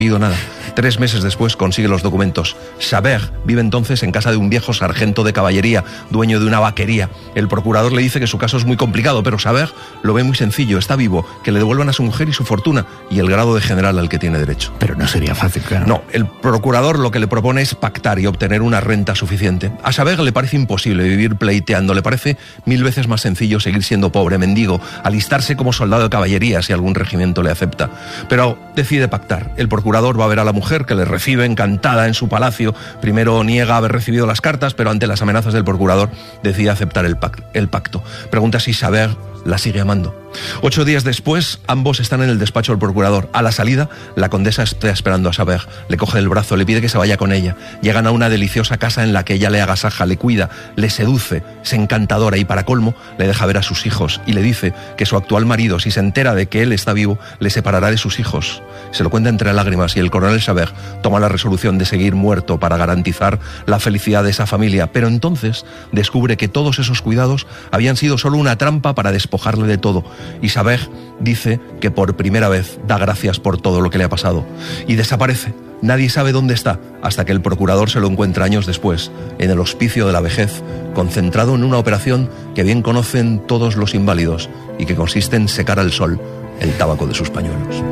nada. 3 meses después consigue los documentos. Chabert vive entonces en casa de un viejo sargento de caballería, dueño de una vaquería. El procurador le dice que su caso es muy complicado, pero Chabert lo ve muy sencillo, está vivo, que le devuelvan a su mujer y su fortuna y el grado de general al que tiene derecho. Pero no sería fácil, claro. No, el procurador lo que le propone es pactar y obtener una renta suficiente. A Chabert le parece imposible vivir pleiteando, le parece 1000 veces más sencillo seguir siendo pobre, mendigo, alistarse como soldado de caballería si algún regimiento le acepta. Pero decide pactar. El procurador va a ver a la mujer, que le recibe encantada en su palacio. Primero niega haber recibido las cartas, pero ante las amenazas del procurador decide aceptar el pacto. Pregunta si Chabert la sigue amando. 8 días después, ambos están en el despacho del procurador. A la salida, la condesa está esperando a Chabert. Le coge el brazo, le pide que se vaya con ella. Llegan a una deliciosa casa en la que ella le agasaja, le cuida, le seduce, es encantadora y, para colmo, le deja ver a sus hijos y le dice que su actual marido, si se entera de que él está vivo, le separará de sus hijos. Se lo cuenta entre lágrimas y el coronel Chabert toma la resolución de seguir muerto para garantizar la felicidad de esa familia. Pero entonces descubre que todos esos cuidados habían sido solo una trampa para despojarle de todo. Y Chabert dice que por primera vez da gracias por todo lo que le ha pasado. Y desaparece. Nadie sabe dónde está, hasta que el procurador se lo encuentra años después, en el hospicio de la vejez, concentrado en una operación que bien conocen todos los inválidos y que consiste en secar al sol el tabaco de sus pañuelos.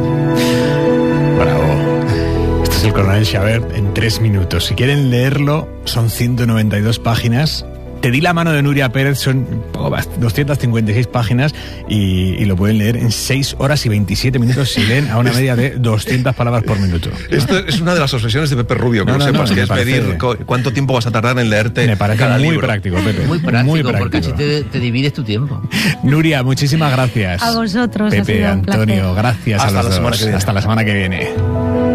Bravo. Este es el coronel Chabert en 3 minutos. Si quieren leerlo, son 192 páginas. Te di la mano de Nuria Pérez, son 256 páginas y lo pueden leer en 6 horas y 27 minutos si leen a una media de 200 palabras por minuto. Esto es una de las obsesiones de Pepe Rubio, que sepas, que es medir cuánto tiempo vas a tardar en leerte. Me parece cada muy libro. Práctico, Pepe. Muy práctico, porque así te divides tu tiempo. Nuria, muchísimas gracias. A vosotros. Pepe, ha sido un Antonio, placer. gracias a los dos. Hasta la semana que viene.